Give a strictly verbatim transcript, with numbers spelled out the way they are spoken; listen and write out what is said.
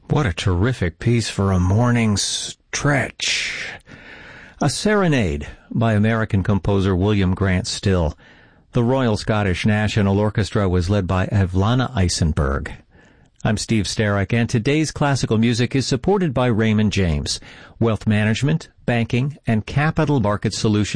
What a terrific piece for a morning stretch. A Serenade by American composer William Grant Still. The Royal Scottish National Orchestra was led by Evlana Eisenberg. I'm Steve Starek, and today's classical music is supported by Raymond James, wealth management, banking, and capital market solutions.